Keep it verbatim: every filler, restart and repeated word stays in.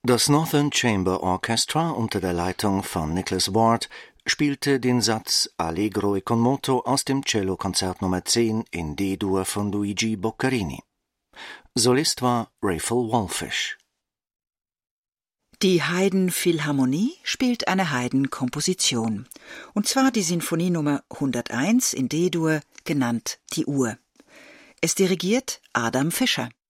Das Northern Chamber Orchestra unter der Leitung von Nicholas Ward spielte den Satz Allegro e con moto aus dem Cellokonzert Nummer zehn in D-Dur von Luigi Boccherini. Solist war Raphael Wallfisch. Die Haydn Philharmonie spielt eine Haydn-Komposition, und zwar die Sinfonie Nummer hunderteins in D-Dur, genannt die Uhr. Es dirigiert Adam Fischer.